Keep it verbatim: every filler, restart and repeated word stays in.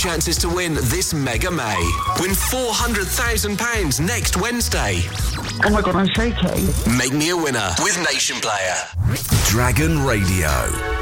chances to win this Mega May. Win four hundred thousand pounds next Wednesday. Oh my God, I'm shaking. Make me a winner with Nation Player. Dragon Radio.